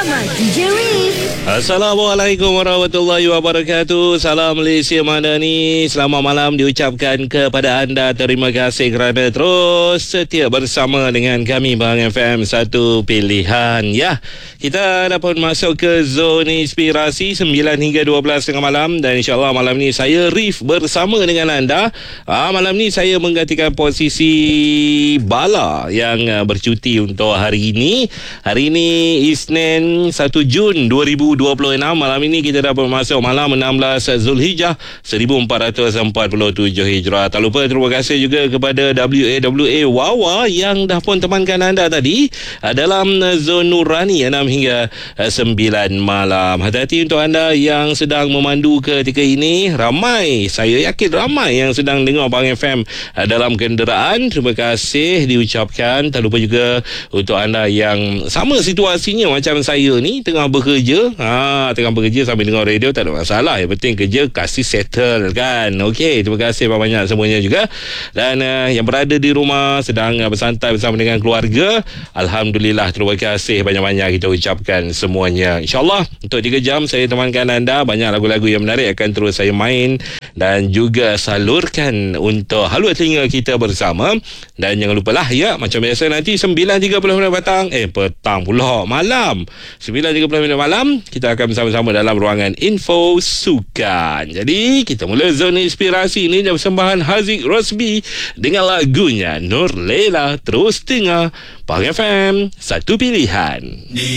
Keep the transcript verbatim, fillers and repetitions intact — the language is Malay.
bersama D J Reef. Assalamualaikum warahmatullahi wabarakatuh. Salam Malaysia Madani. Selamat malam diucapkan kepada anda. Terima kasih kerana terus setia bersama dengan kami Bang F M Satu Pilihan. Ya, kita dah pun masuk ke zon inspirasi sembilan hingga dua belas tengah malam. Dan insyaAllah malam ni saya Reef bersama dengan anda. Ah, malam ni saya menggantikan posisi Bala yang uh, bercuti untuk hari ini. Hari ini Isnin satu Jun dua ribu dua puluh enam. Malam ini kita dapat masuk malam enam belas Zulhijjah seribu empat ratus empat puluh tujuh Hijrah. Tak lupa terima kasih juga kepada W A W A Wawa yang dah pun temankan anda tadi dalam zon Nurani enam hingga sembilan malam. Hati-hati untuk anda yang sedang memandu ketika ini. Ramai, saya yakin ramai yang sedang dengar Bang F M dalam kenderaan. Terima kasih diucapkan. Tak lupa juga untuk anda yang sama situasinya macam saya ni, tengah bekerja. Ha, tengah bekerja sambil dengar radio, tak ada masalah. Yang penting kerja kasih settle kan. Okey, terima kasih banyak semuanya juga. Dan uh, yang berada di rumah sedang uh, bersantai bersama dengan keluarga, alhamdulillah, terima kasih banyak-banyak kita ucapkan semuanya. InsyaAllah untuk tiga jam saya temankan anda. Banyak lagu-lagu yang menarik akan terus saya main dan juga salurkan untuk haluan telinga kita bersama. Dan jangan lupalah ya, macam biasa nanti sembilan tiga puluh minit petang Eh petang pula malam sembilan tiga puluh minit malam kita akan bersama-sama dalam ruangan Info Sukan. Jadi kita mula zona inspirasi ini dengan persembahan Haziq Rosbi dengan lagunya Nur Lela. Terus dengar Bang F M Satu Pilihan.